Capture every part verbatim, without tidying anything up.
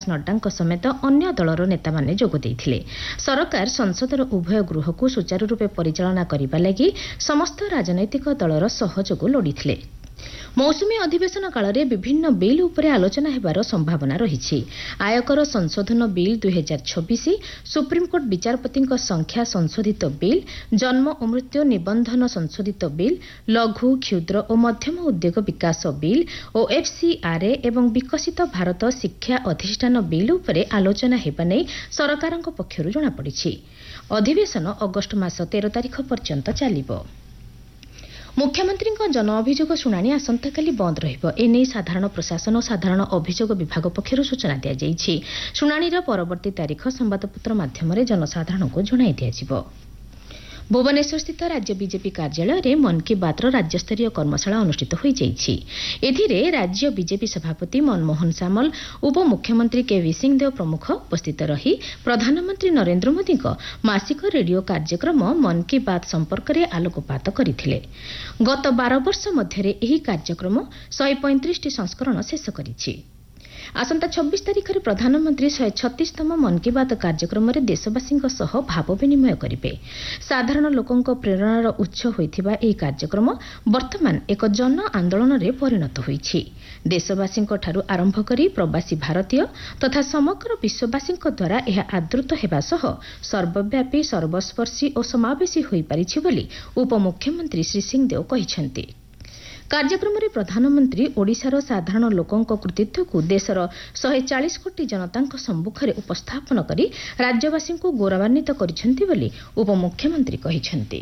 ନଡ୍ଡାଙ୍କ ସମେତ ଅନ୍ୟ ଦଳର ନେତାମାନେ ଯୋଗ ଦେଇଥିଲେ। ସରକାର ସଂସଦର ଉଭୟ ଗୃହକୁ ସୁଚାରୁ ରୂପେ ପରିଚାଳନା କରିବା ଲାଗି ସମସ୍ତ ରାଜନୈତିକ ଦଳର ସହଯୋଗ ଲୋଡ଼ିଥିଲେ। ମୌସୁମୀ ଅଧିବେଶନ କାଳରେ ବିଭିନ୍ନ ବିଲ୍ ଉପରେ ଆଲୋଚନା ହେବାର ସମ୍ଭାବନା ରହିଛି। ଆୟକର ସଂଶୋଧନ ବିଲ୍ ଦୁଇ ହଜାର ଛବିଶ, ସୁପ୍ରିମକୋର୍ଟ ବିଚାରପତିଙ୍କ ସଂଖ୍ୟା ସଂଶୋଧିତ ବିଲ୍, ଜନ୍ମ ଓ ମୃତ୍ୟୁ ନିବନ୍ଧନ ସଂଶୋଧିତ ବିଲ୍, ଲଘୁ କ୍ଷୁଦ୍ର ଓ ମଧ୍ୟମ ଉଦ୍ୟୋଗ ବିକାଶ ବିଲ୍ ଓ ଏଫ୍ସିଆର୍ଏ ଏବଂ ବିକଶିତ ଭାରତ ଶିକ୍ଷା ଅଧିଷ୍ଠାନ ବିଲ୍ ଉପରେ ଆଲୋଚନା ହେବା ନେଇ ସରକାରଙ୍କ ପକ୍ଷରୁ ଜଣାପଡ଼ିଛି। ଅଧିବେଶନ ଅଗଷ୍ଟ ମାସ ତେର ତାରିଖ ପର୍ଯ୍ୟନ୍ତ ଚାଲିବ। ମୁଖ୍ୟମନ୍ତ୍ରୀଙ୍କ ଜନ ଅଭିଯୋଗ ଶୁଣାଣି ଆସନ୍ତାକାଲି ବନ୍ଦ ରହିବ। ଏନେଇ ସାଧାରଣ ପ୍ରଶାସନ ଓ ସାଧାରଣ ଅଭିଯୋଗ ବିଭାଗ ପକ୍ଷରୁ ସୂଚନା ଦିଆଯାଇଛି। ଶୁଣାଣିର ପରବର୍ତ୍ତୀ ତାରିଖ ସମ୍ବାଦପତ୍ର ମାଧ୍ୟମରେ ଜନସାଧାରଣଙ୍କୁ ଜଣାଇ ଦିଆଯିବ। ଭୁବନେଶ୍ୱରସ୍ଥିତ ରାଜ୍ୟ ବିଜେପି କାର୍ଯ୍ୟାଳୟରେ ମନ୍ କି ବାତ୍ର ରାଜ୍ୟସ୍ତରୀୟ କର୍ମଶାଳା ଅନୁଷ୍ଠିତ ହୋଇଯାଇଛି। ଏଥିରେ ରାଜ୍ୟ ବିଜେପି ସଭାପତି ମନମୋହନ ସାମଲ, ଉପମୁଖ୍ୟମନ୍ତ୍ରୀ କେଭି ସିଂହଦେଓ ପ୍ରମୁଖ ଉପସ୍ଥିତ ରହି ପ୍ରଧାନମନ୍ତ୍ରୀ ନରେନ୍ଦ୍ର ମୋଦିଙ୍କ ମାସିକ ରେଡିଓ କାର୍ଯ୍ୟକ୍ରମ ମନ୍ କି ବାତ୍ ସମ୍ପର୍କରେ ଆଲୋକପାତ କରିଥିଲେ। ଗତ ବାର ବର୍ଷ ମଧ୍ୟରେ ଏହି କାର୍ଯ୍ୟକ୍ରମ ଶହେ ପଇଁତିରିଶଟି ସଂସ୍କରଣ ଶେଷ କରିଛି। ଆସନ୍ତା ଛବିଶ ତାରିଖରେ ପ୍ରଧାନମନ୍ତ୍ରୀ ଶହେ ଛତିଶତମ ମନ୍ କି ବାତ୍ କାର୍ଯ୍ୟକ୍ରମରେ ଦେଶବାସୀଙ୍କ ସହ ଭାବ ବିନିମୟ କରିବେ। ସାଧାରଣ ଲୋକଙ୍କ ପ୍ରେରଣାର ଉତ୍ସ ହୋଇଥିବା ଏହି କାର୍ଯ୍ୟକ୍ରମ ବର୍ତ୍ତମାନ ଏକ ଜନ ଆନ୍ଦୋଳନରେ ପରିଣତ ହୋଇଛି। ଦେଶବାସୀଙ୍କଠାରୁ ଆରମ୍ଭ କରି ପ୍ରବାସୀ ଭାରତୀୟ ତଥା ସମଗ୍ର ବିଶ୍ୱବାସୀଙ୍କ ଦ୍ୱାରା ଏହା ଆଦୃତ ହେବା ସହ ସର୍ବବ୍ୟାପୀ, ସର୍ବସ୍ପର୍ଶୀ ଓ ସମାବେଶୀ ହୋଇପାରିଛି ବୋଲି ଉପମୁଖ୍ୟମନ୍ତ୍ରୀ ଶ୍ରୀ ସିଂହଦେଓ କହିଛନ୍ତି। କାର୍ଯ୍ୟକ୍ରମରେ ପ୍ରଧାନମନ୍ତ୍ରୀ ଓଡ଼ିଶାର ସାଧାରଣ ଲୋକଙ୍କ କୃତିତ୍ୱକୁ ଦେଶର ଶହେ ଚାଳିଶ କୋଟି ଜନତାଙ୍କ ସମ୍ମୁଖରେ ଉପସ୍ଥାପନ କରି ରାଜ୍ୟବାସୀଙ୍କୁ ଗୌରବାନ୍ୱିତ କରିଛନ୍ତି ବୋଲି ଉପମୁଖ୍ୟମନ୍ତ୍ରୀ କହିଛନ୍ତି।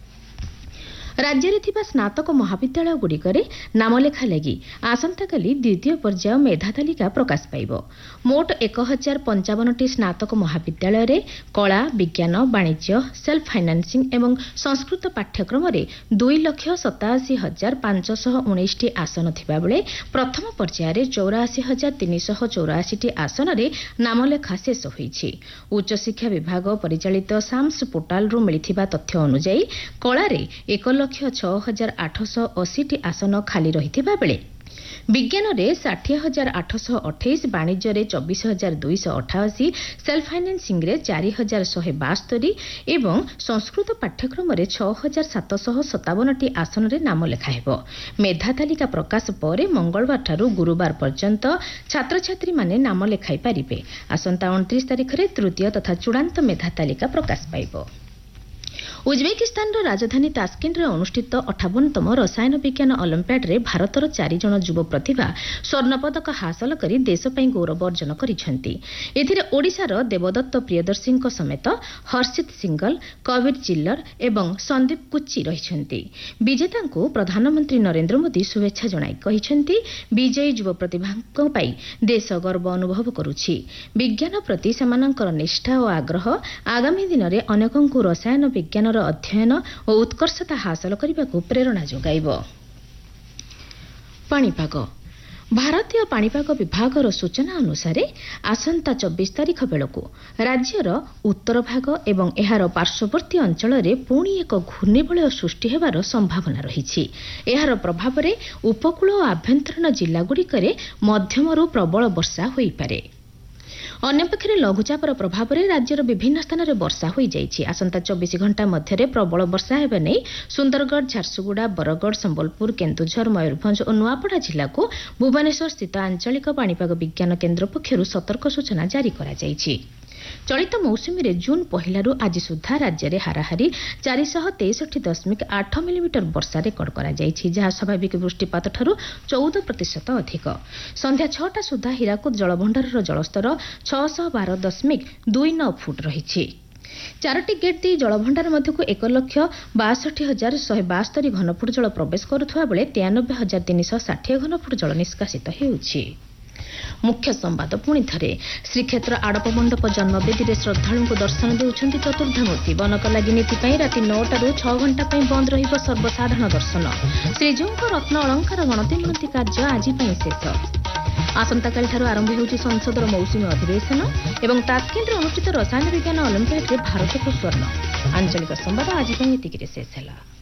ରାଜ୍ୟରେ ଥିବା ସ୍ନାତକ ମହାବିଦ୍ୟାଳୟଗୁଡ଼ିକରେ ନାମଲେଖା ଲାଗି ଆସନ୍ତାକାଲି ଦ୍ୱିତୀୟ ପର୍ଯ୍ୟାୟ ମେଧା ତାଲିକା ପ୍ରକାଶ ପାଇବ। ମୋଟ ଏକ ହଜାର ପଞ୍ଚାବନଟି ସ୍ନାତକ ମହାବିଦ୍ୟାଳୟରେ କଳା, ବିଜ୍ଞାନ, ବାଣିଜ୍ୟ, ସେଲ୍ଫ ଫାଇନାନ୍ସିଂ ଏବଂ ସଂସ୍କୃତ ପାଠ୍ୟକ୍ରମରେ ଦୁଇ ଲକ୍ଷ ସତାଅଶୀ ହଜାର ପାଞ୍ଚଶହ ଉଣେଇଶଟି ଆସନ ଥିବାବେଳେ ପ୍ରଥମ ପର୍ଯ୍ୟାୟରେ ଚଉରାଅଶୀ ହଜାର ତିନିଶହ ଚଉରାଅଶୀଟି ଆସନରେ ନାମଲେଖା ଶେଷ ହୋଇଛି। ଉଚ୍ଚଶିକ୍ଷା ବିଭାଗ ପରିଚାଳିତ ସାମ୍ସ ପୋର୍ଟାଲରୁ ମିଳିଥିବା ତଥ୍ୟ ଅନୁଯାୟୀ କଳାରେ ଏକ ଲକ୍ଷ ଛଅ ହଜାର ଆଠଶହ ଅଶୀଟି ଆସନ ଖାଲି ରହିଥିବା ବେଳେ ବିଜ୍ଞାନରେ ଷାଠିଏ ହଜାର ଆଠଶହ ଅଠେଇଶ, ବାଣିଜ୍ୟରେ ଚବିଶ ହଜାର ଦୁଇଶହ ଅଠାଅଶୀ, ସେଲ୍ଫ ଫାଇନାନ୍ସିଂରେ ଚାରି ହଜାର ଶହେ ବାସ୍ତରୀ ଏବଂ ସଂସ୍କୃତ ପାଠ୍ୟକ୍ରମରେ ଛଅ ହଜାର ସାତଶହ ସତାବନଟି ଆସନରେ ନାମଲେଖା ହେବ। ମେଧା ତାଲିକା ପ୍ରକାଶ ପରେ ମଙ୍ଗଳବାରଠାରୁ ଗୁରୁବାର ପର୍ଯ୍ୟନ୍ତ ଛାତ୍ରଛାତ୍ରୀମାନେ ନାମ ଲେଖାଇ ପାରିବେ। ଆସନ୍ତା ଅଣତିରିଶ ତାରିଖରେ ତୃତୀୟ ତଥା ଚୂଡ଼ାନ୍ତ ମେଧା ତାଲିକା ପ୍ରକାଶ ପାଇବ। ଉଜବେକିସ୍ତାନର ରାଜଧାନୀ ତାସ୍କେଣ୍ଟରେ ଅନୁଷ୍ଠିତ ଅଠାବନତମ ରସାୟନ ବିଜ୍ଞାନ ଅଲିମ୍ପିଆଡରେ ଭାରତର ଚାରିଜଣ ଯୁବ ପ୍ରତିଭା ସ୍ୱର୍ଣ୍ଣପଦକ ହାସଲ କରି ଦେଶ ପାଇଁ ଗୌରବ ଅର୍ଜନ କରିଛନ୍ତି। ଏଥିରେ ଓଡ଼ିଶାର ଦେବଦତ୍ତ ପ୍ରିୟଦର୍ଶୀଙ୍କ ସମେତ ହର୍ଷିତ ସିଙ୍ଗଲ, କବିର ଜିଲ୍ଲର ଏବଂ ସନ୍ଦୀପ କୁଚି ରହିଛନ୍ତି। ବିଜେତାଙ୍କୁ ପ୍ରଧାନମନ୍ତ୍ରୀ ନରେନ୍ଦ୍ର ମୋଦି ଶୁଭେଚ୍ଛା ଜଣାଇ କହିଛନ୍ତି, ବିଜୟୀ ଯୁବ ପ୍ରତିଭାଙ୍କ ପାଇଁ ଦେଶ ଗର୍ବ ଅନୁଭବ କରୁଛି। ବିଜ୍ଞାନ ପ୍ରତି ସେମାନଙ୍କର ନିଷ୍ଠା ଓ ଆଗ୍ରହ ଆଗାମୀ ଦିନରେ ଅନେକଙ୍କୁ ରସାୟନ ବିଜ୍ଞାନ ଅଧ୍ୟୟନ ଓ ଉତ୍କର୍ଷତା ହାସଲ କରିବାକୁ ପ୍ରେରଣା ଯୋଗାଇବ। ପାଣିପାଗ। ଭାରତୀୟ ପାଣିପାଗ ବିଭାଗର ସୂଚନା ଅନୁସାରେ ଆସନ୍ତା ଚବିଶ ତାରିଖ ବେଳକୁ ରାଜ୍ୟର ଉତ୍ତର ଭାଗ ଏବଂ ଏହାର ପାର୍ଶ୍ୱବର୍ତ୍ତୀ ଅଞ୍ଚଳରେ ପୁଣି ଏକ ଘୂର୍ଣ୍ଣିବଳୟ ସୃଷ୍ଟି ହେବାର ସମ୍ଭାବନା ରହିଛି। ଏହାର ପ୍ରଭାବରେ ଉପକୂଳ ଓ ଆଭ୍ୟନ୍ତରୀଣ ଜିଲ୍ଲାଗୁଡ଼ିକରେ ମଧ୍ୟମରୁ ପ୍ରବଳ ବର୍ଷା ହୋଇପାରେ। ଅନ୍ୟପକ୍ଷରେ ଲଘୁଚାପର ପ୍ରଭାବରେ ରାଜ୍ୟର ବିଭିନ୍ନ ସ୍ଥାନରେ ବର୍ଷା ହୋଇଯାଇଛି। ଆସନ୍ତା ଚବିଶ ଘଣ୍ଟା ମଧ୍ୟରେ ପ୍ରବଳ ବର୍ଷା ହେବା ନେଇ ସୁନ୍ଦରଗଡ଼, ଝାରସୁଗୁଡ଼ା, ବରଗଡ଼, ସମ୍ବଲପୁର, କେନ୍ଦୁଝର, ମୟୂରଭଞ୍ଜ ଓ ନୂଆପଡ଼ା ଜିଲ୍ଲାକୁ ଭୁବନେଶ୍ୱର ସ୍ଥିତ ଆଞ୍ଚଳିକ ପାଣିପାଗ ବିଜ୍ଞାନ କେନ୍ଦ୍ର ପକ୍ଷରୁ ସତର୍କ ସୂଚନା ଜାରି କରାଯାଇଛି। ଚଳିତ ମୌସୁମୀରେ ଜୁନ୍ ପହିଲାରୁ ଆଜି ସୁଦ୍ଧା ରାଜ୍ୟରେ ହାରାହାରି ଚାରିଶହ ତେଷଠି ଦଶମିକ ଆଠ ମିଲିମିଟର ବର୍ଷା ରେକର୍ଡ କରାଯାଇଛି, ଯାହା ସ୍ୱାଭାବିକ ବୃଷ୍ଟିପାତଠାରୁ ଚଉଦ ପ୍ରତିଶତ ଅଧିକ। ସନ୍ଧ୍ୟା ଛଅଟା ସୁଦ୍ଧା ହୀରାକୁଦ ଜଳଭଣ୍ଡାରର ଜଳସ୍ତର ଛଅଶହ ବାର ଦଶମିକ ଦୁଇ ନଅ ଫୁଟ ରହିଛି। ଚାରୋଟି ଗେଟ୍ ଦେଇ ଜଳଭଣ୍ଡାର ମଧ୍ୟକୁ ଏକ ଲକ୍ଷ ବାଷଠି ହଜାର ଶହେ ବାସ୍ତରୀ ଘନଫୁଟ ଜଳ ପ୍ରବେଶ କରୁଥିବା ବେଳେ ତେୟାନବେ ହଜାର ତିନିଶହ ଷାଠିଏ ଘନଫୁଟ ଜଳ ନିଷ୍କାସିତ ହେଉଛି। ମୁଖ୍ୟ ସମ୍ବାଦ ପୁଣି ଥରେ। ଶ୍ରୀକ୍ଷେତ୍ର ଆଡ଼ପ ମଣ୍ଡପ ଜନ୍ମବେଦୀରେ ଶ୍ରଦ୍ଧାଳୁଙ୍କୁ ଦର୍ଶନ ଦେଉଛନ୍ତି ଚତୁର୍ଦ୍ଧାମୂର୍ତ୍ତି। ବନକ ଲାଗି ନୀତି ପାଇଁ ରାତି ନଅଟାରୁ ଛଅ ଘଣ୍ଟା ପାଇଁ ବନ୍ଦ ରହିବ ସର୍ବସାଧାରଣ ଦର୍ଶନ। ଶ୍ରୀଜୀଉଙ୍କ ରତ୍ନ ଅଳଙ୍କାର ଗଣତି ଗଣତି କାର୍ଯ୍ୟ ଆଜି ପାଇଁ ଶେଷ। ଆସନ୍ତାକାଲିଠାରୁ ଆରମ୍ଭ ହେଉଛି ସଂସଦର ମୌସୁମୀ ଅଧିବେଶନ ଏବଂ ତାସ୍କେଣ୍ଟରେ ଅନୁଷ୍ଠିତ ରସାୟନ ବିଜ୍ଞାନ ଅଲିମ୍ପିଆଡରେ ଭାରତକୁ ସ୍ୱର୍ଣ୍ଣ। ଆଞ୍ଚଳିକ ସମ୍ବାଦ ଆଜି ପାଇଁ ଏତିକିରେ ଶେଷ ହେଲା।